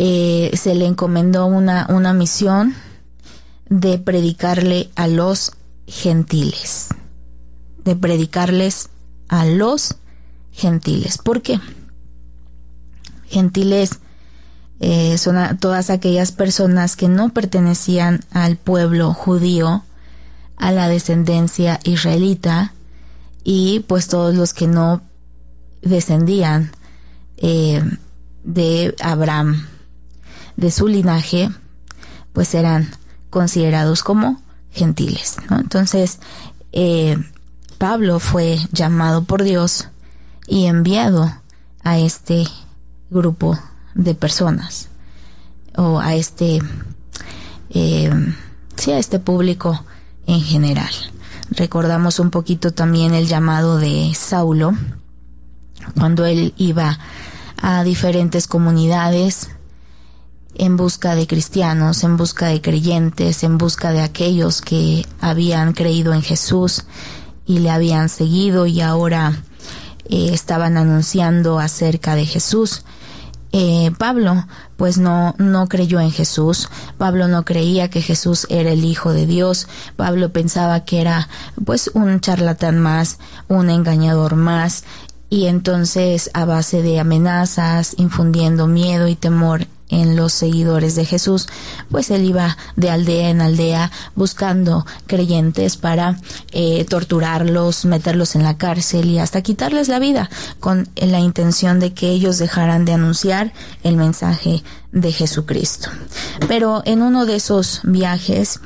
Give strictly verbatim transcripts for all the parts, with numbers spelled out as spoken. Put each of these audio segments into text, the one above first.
eh, se le encomendó una, una misión de predicarle a los gentiles, de predicarles a los gentiles. ¿Por qué? Gentiles eh, son a, todas aquellas personas que no pertenecían al pueblo judío, a la descendencia israelita, y pues todos los que no descendían eh, de Abraham, de su linaje, pues eran considerados como gentiles, ¿no? Entonces eh, Pablo fue llamado por Dios y enviado a este grupo de personas, o a este eh, sí, a este público en general. Recordamos un poquito también el llamado de Saulo, cuando él iba a diferentes comunidades en busca de cristianos, en busca de creyentes, en busca de aquellos que habían creído en Jesús y le habían seguido y ahora eh, estaban anunciando acerca de Jesús. Eh, Pablo pues no, no creyó en Jesús. Pablo no creía que Jesús era el Hijo de Dios. Pablo pensaba que era pues un charlatán más, un engañador más, y entonces a base de amenazas, infundiendo miedo y temor en los seguidores de Jesús, pues él iba de aldea en aldea buscando creyentes para eh, torturarlos, meterlos en la cárcel y hasta quitarles la vida, con la intención de que ellos dejaran de anunciar el mensaje de Jesucristo. Pero en uno de esos viajes,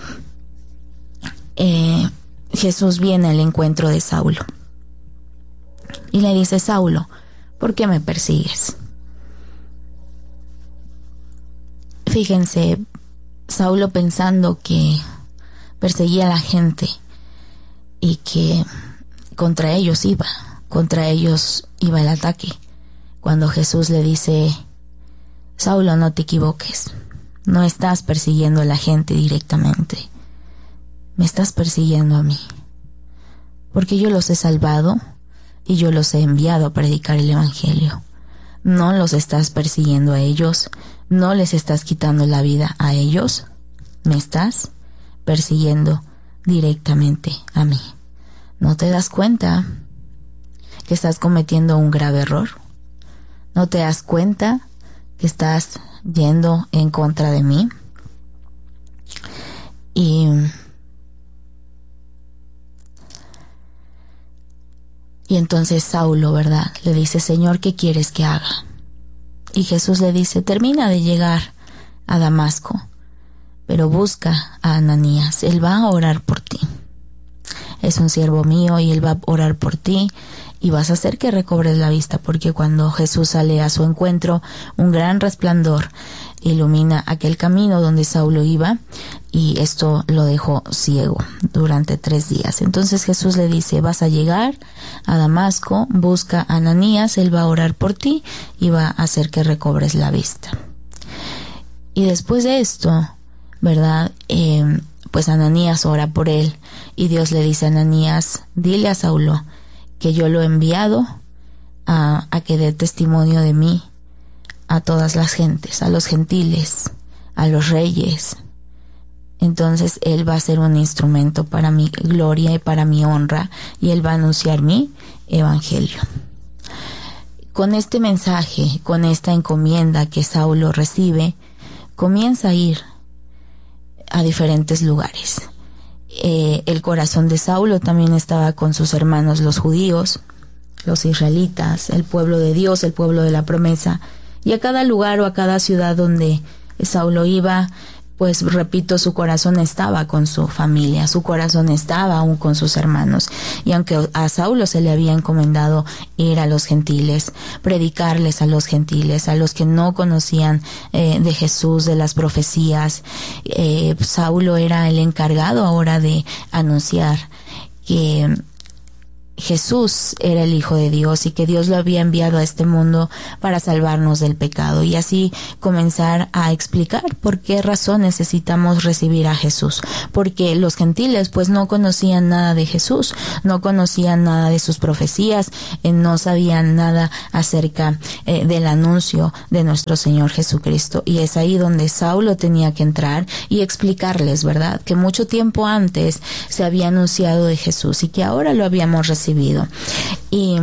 eh, Jesús viene al encuentro de Saulo y le dice: Saulo, ¿por qué me persigues? Fíjense, Saulo, pensando que perseguía a la gente y que contra ellos iba, contra ellos iba el ataque, cuando Jesús le dice: Saulo, no te equivoques, no estás persiguiendo a la gente directamente, me estás persiguiendo a mí, porque yo los he salvado y yo los he enviado a predicar el evangelio. No los estás persiguiendo a ellos, no les estás quitando la vida a ellos, me estás persiguiendo directamente a mí. ¿No te das cuenta que estás cometiendo un grave error? ¿No te das cuenta que estás yendo en contra de mí? Y, y entonces Saulo, ¿verdad?, le dice: Señor, ¿qué quieres que haga? Y Jesús le dice: termina de llegar a Damasco, pero busca a Ananías, él va a orar por ti. Es un siervo mío y él va a orar por ti y vas a hacer que recobres la vista, porque cuando Jesús sale a su encuentro, un gran resplandor ilumina aquel camino donde Saulo iba, y esto lo dejó ciego durante tres días. Entonces Jesús le dice: vas a llegar a Damasco, busca a Ananías, él va a orar por ti y va a hacer que recobres la vista. Y después de esto, ¿verdad?, eh, pues Ananías ora por él y Dios le dice a Ananías: dile a Saulo que yo lo he enviado a, a que dé testimonio de mí a todas las gentes, a los gentiles, a los reyes. Entonces él va a ser un instrumento para mi gloria y para mi honra, y él va a anunciar mi evangelio. Con este mensaje, con esta encomienda que Saulo recibe, comienza a ir a diferentes lugares. Eh, el corazón de Saulo también estaba con sus hermanos los judíos, los israelitas, el pueblo de Dios, el pueblo de la promesa. Y a cada lugar o a cada ciudad donde Saulo iba, pues repito, su corazón estaba con su familia, su corazón estaba aún con sus hermanos. Y aunque a Saulo se le había encomendado ir a los gentiles, predicarles a los gentiles, a los que no conocían eh, de Jesús, de las profecías, eh, Saulo era el encargado ahora de anunciar que Jesús era el Hijo de Dios y que Dios lo había enviado a este mundo para salvarnos del pecado, y así comenzar a explicar por qué razón necesitamos recibir a Jesús, porque los gentiles pues no conocían nada de Jesús, no conocían nada de sus profecías, eh, no sabían nada acerca eh, del anuncio de nuestro Señor Jesucristo, y es ahí donde Saulo tenía que entrar y explicarles, ¿verdad?, que mucho tiempo antes se había anunciado de Jesús y que ahora lo habíamos recibido. Y,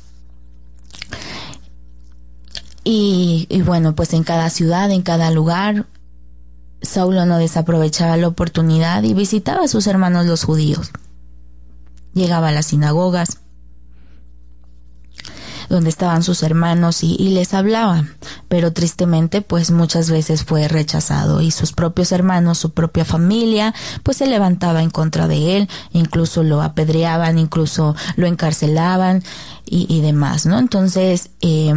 y, y bueno, pues en cada ciudad, en cada lugar, Saulo no desaprovechaba la oportunidad y visitaba a sus hermanos los judíos. Llegaba a las sinagogas donde estaban sus hermanos y, y les hablaba, pero tristemente pues muchas veces fue rechazado, y sus propios hermanos, su propia familia pues se levantaba en contra de él, incluso lo apedreaban, incluso lo encarcelaban y, y demás, ¿no? Entonces eh,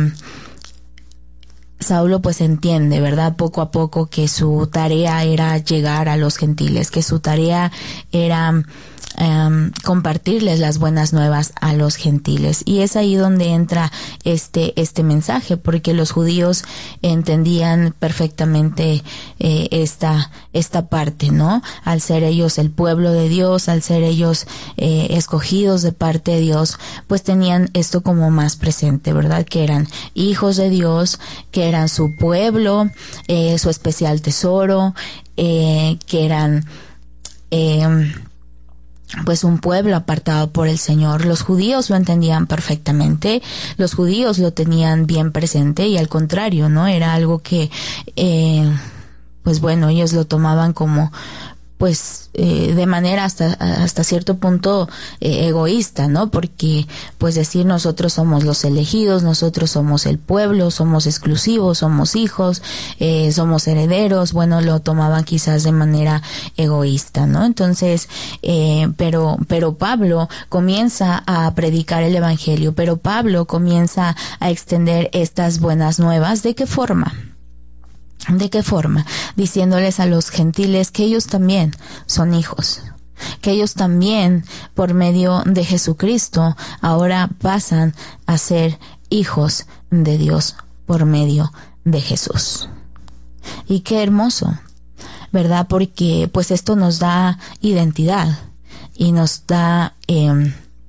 Saulo pues entiende, ¿verdad?, poco a poco que su tarea era llegar a los gentiles, que su tarea era Um, compartirles las buenas nuevas a los gentiles, y es ahí donde entra este este mensaje, porque los judíos entendían perfectamente eh, esta esta parte, ¿no? Al ser ellos el pueblo de Dios, al ser ellos eh, escogidos de parte de Dios, pues tenían esto como más presente, ¿verdad? Que eran hijos de Dios, que eran su pueblo, eh, su especial tesoro, eh, que eran eh, pues un pueblo apartado por el Señor. Los judíos lo entendían perfectamente, los judíos lo tenían bien presente, y al contrario, ¿no? Era algo que, eh, pues bueno, ellos lo tomaban como, pues, eh, de manera hasta, hasta cierto punto eh, egoísta, ¿no? Porque, pues decir nosotros somos los elegidos, nosotros somos el pueblo, somos exclusivos, somos hijos, eh, somos herederos, bueno, lo tomaban quizás de manera egoísta, ¿no? Entonces, eh, pero, pero Pablo comienza a predicar el evangelio, pero Pablo comienza a extender estas buenas nuevas. ¿De qué forma? ¿De qué forma? Diciéndoles a los gentiles que ellos también son hijos, que ellos también, por medio de Jesucristo, ahora pasan a ser hijos de Dios por medio de Jesús. Y qué hermoso, ¿verdad? Porque pues esto nos da identidad y nos da eh,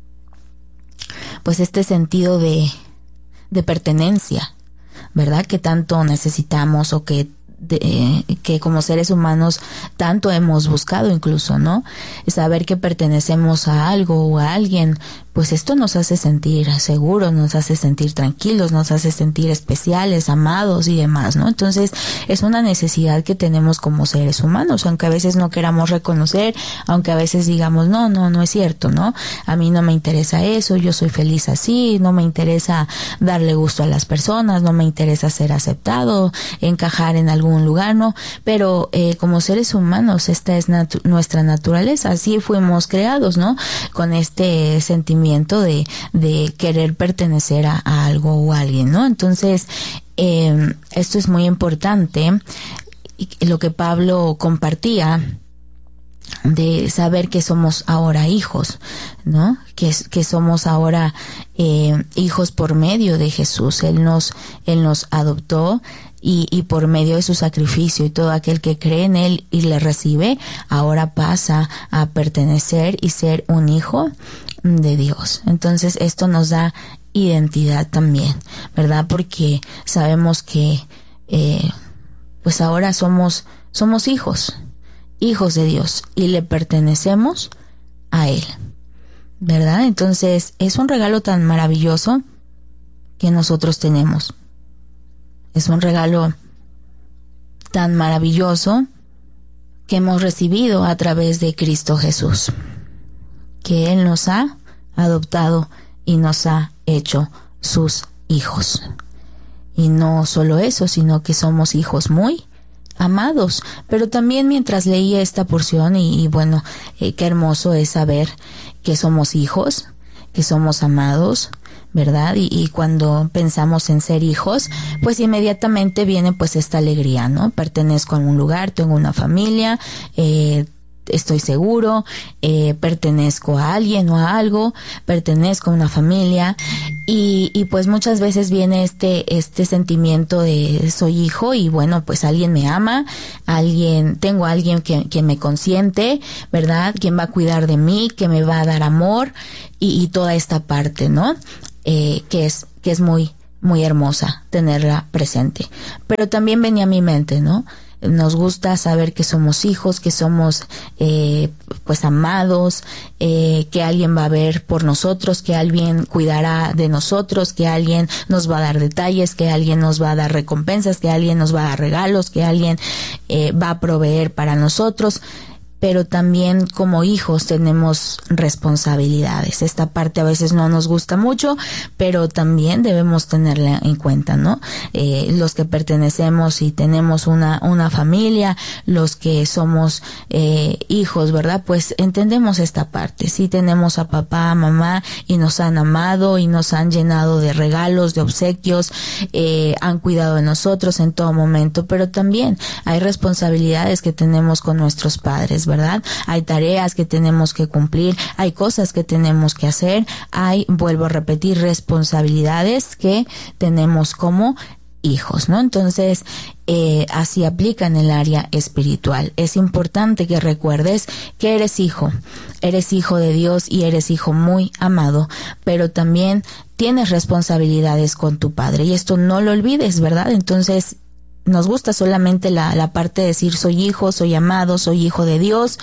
pues este sentido de, de pertenencia, ¿verdad?, que tanto necesitamos, o que de, eh, que como seres humanos tanto hemos buscado, incluso, ¿no? Saber que pertenecemos a algo o a alguien, pues esto nos hace sentir seguros, nos hace sentir tranquilos, nos hace sentir especiales, amados y demás, ¿no? Entonces es una necesidad que tenemos como seres humanos, aunque a veces no queramos reconocer, aunque a veces digamos, no, no, no es cierto, ¿no? A mí no me interesa eso, yo soy feliz así, no me interesa darle gusto a las personas, no me interesa ser aceptado, encajar en algún lugar, ¿no? Pero eh, como seres humanos, esta es natu- nuestra naturaleza, así fuimos creados, ¿no? Con este sentimiento de, de querer pertenecer a, a algo o a alguien, ¿no? Entonces, eh, esto es muy importante, lo que Pablo compartía, de saber que somos ahora hijos, ¿no? Que, que somos ahora eh, hijos por medio de Jesús. Él nos, Él nos adoptó, y, y por medio de su sacrificio, y todo aquel que cree en Él y le recibe, ahora pasa a pertenecer y ser un hijo de Dios. Entonces esto nos da identidad también, ¿verdad? Porque sabemos que eh, pues ahora somos, somos hijos, hijos de Dios, y le pertenecemos a Él, ¿verdad? Entonces es un regalo tan maravilloso que nosotros tenemos. Es un regalo tan maravilloso que hemos recibido a través de Cristo Jesús, que Él nos ha adoptado y nos ha hecho sus hijos. Y no solo eso, sino que somos hijos muy amados. Pero también mientras leía esta porción, y, y bueno, eh, qué hermoso es saber que somos hijos, que somos amados, ¿verdad? Y, y cuando pensamos en ser hijos, pues inmediatamente viene pues esta alegría, ¿no? Pertenezco a un lugar, tengo una familia, eh, estoy seguro, eh, pertenezco a alguien o a algo, pertenezco a una familia, y, y pues muchas veces viene este, este sentimiento de soy hijo y bueno, pues alguien me ama, alguien, tengo a alguien que, que me consiente, ¿verdad? Quien va a cuidar de mí, que me va a dar amor y, y toda esta parte, ¿no? Eh, que es, que es muy, muy hermosa tenerla presente. Pero también venía a mi mente, ¿no? Nos gusta saber que somos hijos, que somos eh, pues amados, eh, que alguien va a ver por nosotros, que alguien cuidará de nosotros, que alguien nos va a dar detalles, que alguien nos va a dar recompensas, que alguien nos va a dar regalos, que alguien eh, va a proveer para nosotros. Pero también como hijos tenemos responsabilidades. Esta parte a veces no nos gusta mucho, pero también debemos tenerla en cuenta, ¿no? Eh, los que pertenecemos y tenemos una, una familia, los que somos eh, hijos, ¿verdad? Pues entendemos esta parte. Sí tenemos a papá, mamá y nos han amado y nos han llenado de regalos, de obsequios, eh, han cuidado de nosotros en todo momento, pero también hay responsabilidades que tenemos con nuestros padres, ¿verdad? Hay tareas que tenemos que cumplir, hay cosas que tenemos que hacer, hay, vuelvo a repetir, responsabilidades que tenemos como hijos, ¿no? Entonces, eh, así aplica en el área espiritual. Es importante que recuerdes que eres hijo, eres hijo de Dios y eres hijo muy amado, pero también tienes responsabilidades con tu padre y esto no lo olvides, ¿verdad? Entonces, nos gusta solamente la, la parte de decir soy hijo, soy amado, soy hijo de Dios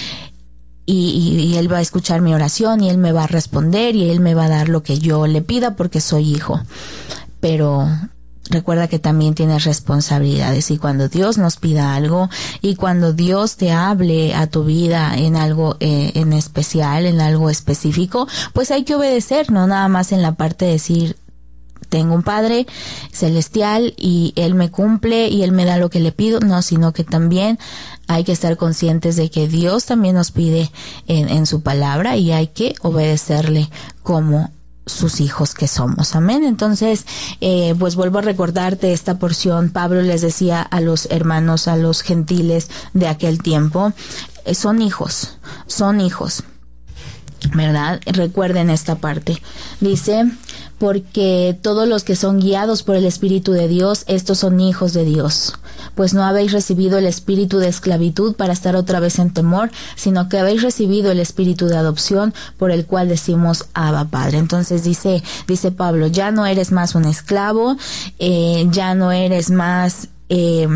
y, y, y Él va a escuchar mi oración y Él me va a responder y Él me va a dar lo que yo le pida porque soy hijo. Pero recuerda que también tienes responsabilidades y cuando Dios nos pida algo y cuando Dios te hable a tu vida en algo eh, en especial, en algo específico, pues hay que obedecer, no nada más en la parte de decir tengo un Padre celestial y Él me cumple y Él me da lo que le pido, no, sino que también hay que estar conscientes de que Dios también nos pide en, en su palabra y hay que obedecerle como sus hijos que somos. Amén. Entonces, eh, pues vuelvo a recordarte esta porción. Pablo les decía a los hermanos, a los gentiles de aquel tiempo, eh, son hijos, son hijos, ¿verdad? Recuerden esta parte. Dice, porque todos los que son guiados por el Espíritu de Dios, estos son hijos de Dios. Pues no habéis recibido el espíritu de esclavitud para estar otra vez en temor, sino que habéis recibido el espíritu de adopción por el cual decimos Abba Padre. Entonces dice, dice Pablo, ya no eres más un esclavo, eh, ya no eres más, eh,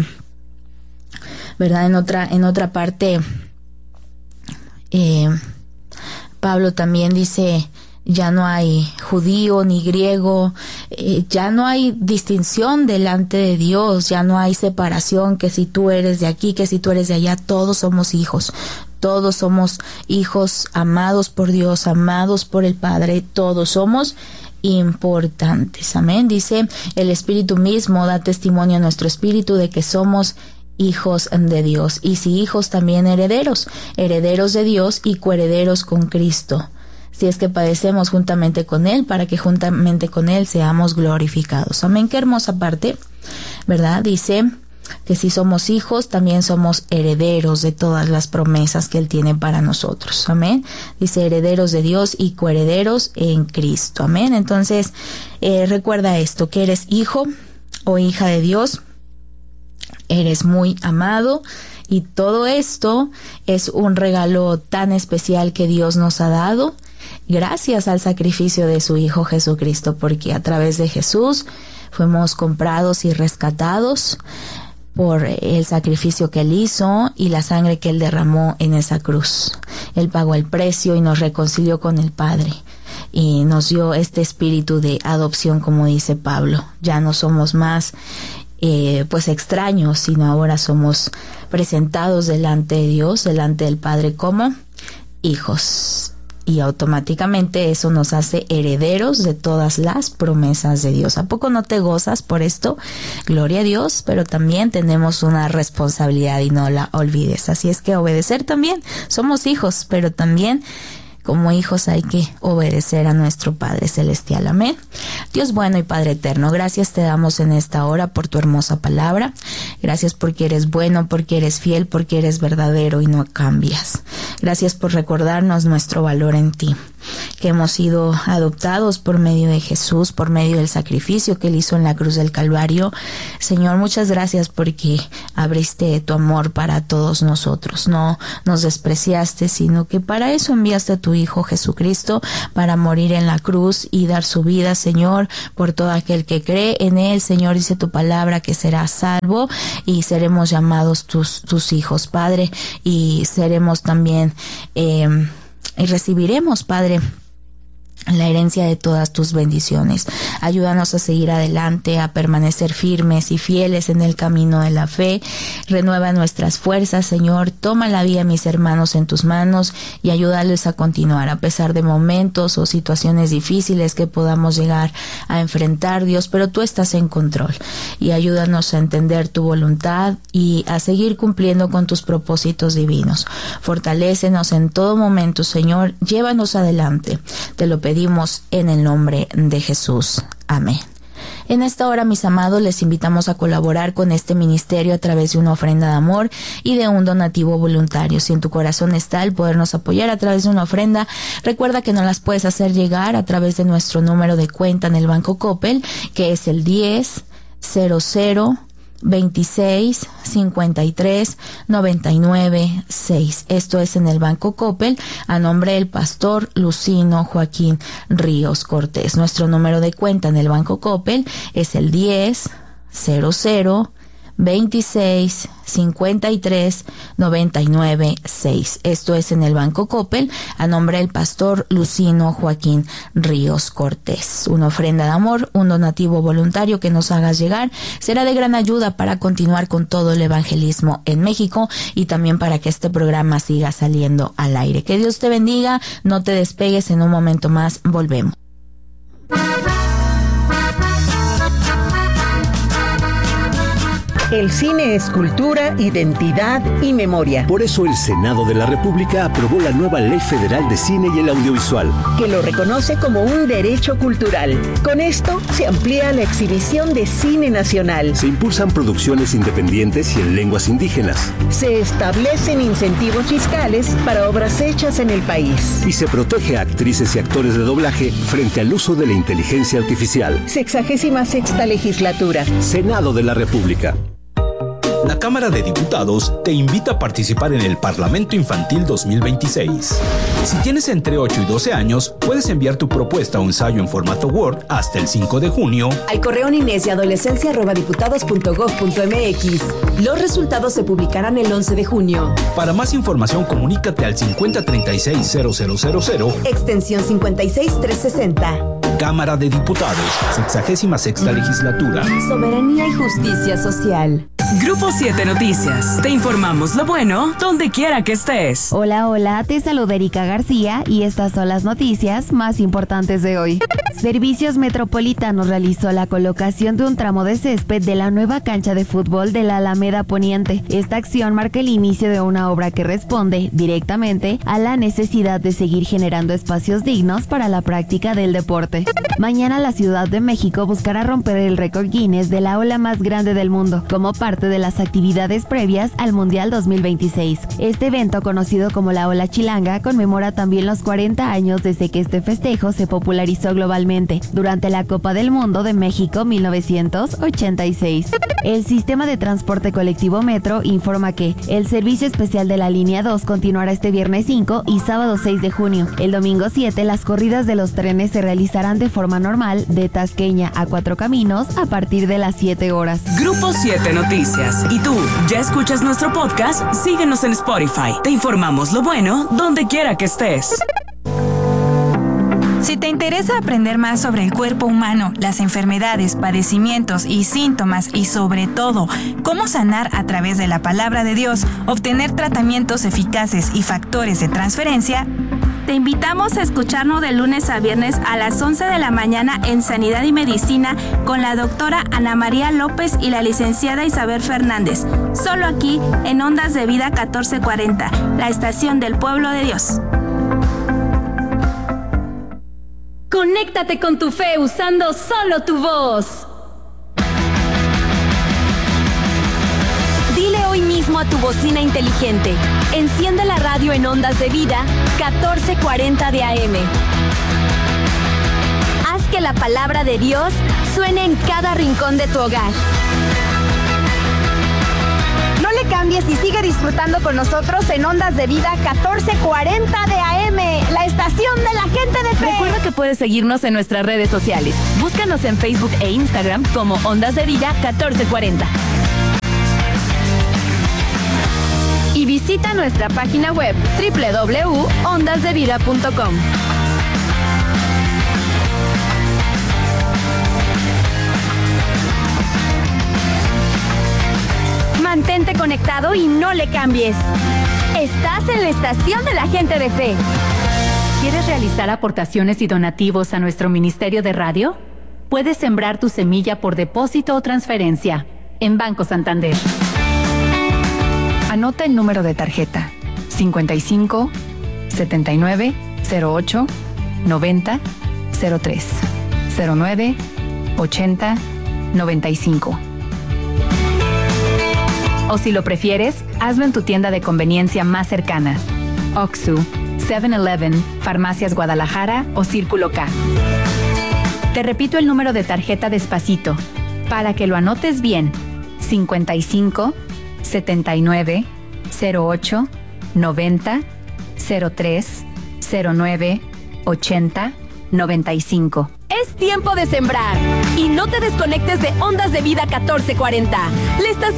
¿verdad? En otra, en otra parte, eh, Pablo también dice, ya no hay judío ni griego, eh, ya no hay distinción delante de Dios, ya no hay separación, que si tú eres de aquí, que si tú eres de allá, todos somos hijos, todos somos hijos amados por Dios, amados por el Padre, todos somos importantes. Amén. Dice, el Espíritu mismo da testimonio a nuestro espíritu de que somos hijos de Dios, y si hijos también herederos, herederos de Dios y coherederos con Cristo, si es que padecemos juntamente con Él, para que juntamente con Él seamos glorificados. Amén. Qué hermosa parte, ¿verdad? Dice que si somos hijos, también somos herederos de todas las promesas que Él tiene para nosotros. Amén. Dice herederos de Dios y coherederos en Cristo. Amén. Entonces, eh, recuerda esto, que eres hijo o hija de Dios, eres muy amado, y todo esto es un regalo tan especial que Dios nos ha dado gracias al sacrificio de su Hijo Jesucristo, porque a través de Jesús fuimos comprados y rescatados por el sacrificio que Él hizo y la sangre que Él derramó en esa cruz. Él pagó el precio y nos reconcilió con el Padre y nos dio este espíritu de adopción, como dice Pablo. Ya no somos más Eh, pues extraños, sino ahora somos presentados delante de Dios, delante del Padre como hijos, y automáticamente eso nos hace herederos de todas las promesas de Dios. ¿A poco no te gozas por esto? Gloria a Dios, pero también tenemos una responsabilidad y no la olvides. Así es que obedecer también, somos hijos, pero también como hijos hay que obedecer a nuestro Padre Celestial. Amén. Dios bueno y Padre eterno, gracias te damos en esta hora por tu hermosa palabra. Gracias porque eres bueno, porque eres fiel, porque eres verdadero y no cambias. Gracias por recordarnos nuestro valor en ti, que hemos sido adoptados por medio de Jesús, por medio del sacrificio que Él hizo en la cruz del Calvario. Señor, muchas gracias porque abriste tu amor para todos nosotros. No nos despreciaste, sino que para eso enviaste a tu Hijo Jesucristo, para morir en la cruz y dar su vida, Señor, por todo aquel que cree en Él. Señor, dice tu palabra que será salvo y seremos llamados tus, tus hijos, Padre, y seremos también eh, y recibiremos, Padre, la herencia de todas tus bendiciones. Ayúdanos a seguir adelante, a permanecer firmes y fieles en el camino de la fe. Renueva nuestras fuerzas, Señor. Toma la vida de mis hermanos en tus manos y ayúdales a continuar a pesar de momentos o situaciones difíciles que podamos llegar a enfrentar, Dios, pero tú estás en control y ayúdanos a entender tu voluntad y a seguir cumpliendo con tus propósitos divinos. Fortalécenos en todo momento, Señor. Llévanos adelante. Te lo pedimos Pedimos en el nombre de Jesús. Amén. En esta hora, mis amados, les invitamos a colaborar con este ministerio a través de una ofrenda de amor y de un donativo voluntario. Si en tu corazón está el podernos apoyar a través de una ofrenda, recuerda que nos las puedes hacer llegar a través de nuestro número de cuenta en el Banco Coppel, que es el diez cero cero veintiséis cincuenta y tres noventa y nueve seis. Esto es en el Banco Coppel, a nombre del pastor Lucino Joaquín Ríos Cortés. Nuestro número de cuenta en el Banco Coppel es el diez cero cero veintiséis cincuenta y tres noventa y nueve seis. Esto es en el Banco Coppel, a nombre del pastor Lucino Joaquín Ríos Cortés. Una ofrenda de amor, un donativo voluntario que nos hagas llegar, será de gran ayuda para continuar con todo el evangelismo en México y también para que este programa siga saliendo al aire. Que Dios te bendiga, no te despegues, en un momento más volvemos. El cine es cultura, identidad y memoria. Por eso el Senado de la República aprobó la nueva Ley Federal de Cine y el Audiovisual, que lo reconoce como un derecho cultural. Con esto se amplía la exhibición de cine nacional. Se impulsan producciones independientes y en lenguas indígenas. Se establecen incentivos fiscales para obras hechas en el país. Y se protege a actrices y actores de doblaje frente al uso de la inteligencia artificial. Sexagésima sexta legislatura. Senado de la República. La Cámara de Diputados te invita a participar en el Parlamento Infantil dos mil veintiséis. Si tienes entre ocho y doce años, puedes enviar tu propuesta o ensayo en formato Word hasta el cinco de junio al correo niñez y adolescencia arroba diputados punto gob punto mx. Los resultados se publicarán el once de junio. Para más información, comunícate al cincuenta treinta y seis cero cero cero cero, extensión cincuenta y seis trescientos sesenta. Cámara de Diputados, sexagésima sexta legislatura. Soberanía y justicia social. Grupo siete Noticias. Te informamos lo bueno donde quiera que estés. Hola, hola, te saluda Erika García y estas son las noticias más importantes de hoy. Servicios Metropolitanos realizó la colocación de un tramo de césped de la nueva cancha de fútbol de la Alameda Poniente. Esta acción marca el inicio de una obra que responde directamente a la necesidad de seguir generando espacios dignos para la práctica del deporte. Mañana la Ciudad de México buscará romper el récord Guinness de la ola más grande del mundo, como parte de las actividades previas al Mundial dos mil veintiséis. Este evento, conocido como la Ola Chilanga, conmemora también los cuarenta años desde que este festejo se popularizó globalmente durante la Copa del Mundo de México mil novecientos ochenta y seis. El sistema de transporte colectivo Metro informa que el servicio especial de la línea dos continuará este viernes cinco y sábado seis de junio. El domingo siete, las corridas de los trenes se realizarán de forma normal de Tasqueña a Cuatro Caminos a partir de las siete horas. Grupo siete Noticias. ¿Y tú, ya escuchas nuestro podcast? Síguenos en Spotify. Te informamos lo bueno donde quiera que estés. Si te interesa aprender más sobre el cuerpo humano, las enfermedades, padecimientos y síntomas y sobre todo, cómo sanar a través de la palabra de Dios, obtener tratamientos eficaces y factores de transferencia, te invitamos a escucharnos de lunes a viernes a las once de la mañana en Sanidad y Medicina con la doctora Ana María López y la licenciada Isabel Fernández. Solo aquí en Ondas de Vida catorce cuarenta, la estación del pueblo de Dios. Conéctate con tu fe usando solo tu voz. Dile hoy mismo a tu bocina inteligente: enciende la radio en Ondas de Vida catorce cuarenta de A M. Haz que la palabra de Dios suene en cada rincón de tu hogar. No le cambies y sigue disfrutando con nosotros en Ondas de Vida catorce cuarenta de A M, la estación de la gente de fe. Recuerda que puedes seguirnos en nuestras redes sociales. Búscanos en Facebook e Instagram como Ondas de Vida catorce cuarenta. Y visita nuestra página web doble u doble u doble u punto ondas de vida punto com. Mantente conectado y no le cambies. Estás en la estación de la gente de fe. ¿Quieres realizar aportaciones y donativos a nuestro Ministerio de Radio? Puedes sembrar tu semilla por depósito o transferencia en Banco Santander. Anota el número de tarjeta cincuenta y cinco, setenta y nueve, cero ocho, noventa, cero tres, cero nueve, ochenta, noventa y cinco. O si lo prefieres, hazlo en tu tienda de conveniencia más cercana: Oxxo, seven eleven, Farmacias Guadalajara o Círculo K. Te repito el número de tarjeta despacito, para que lo anotes bien: cincuenta y cinco, setenta y nueve, cero ocho, noventa, cero tres, cero nueve, ochenta, noventa y cinco. Es tiempo de sembrar y no te desconectes de Ondas de Vida catorce cuarenta, la estación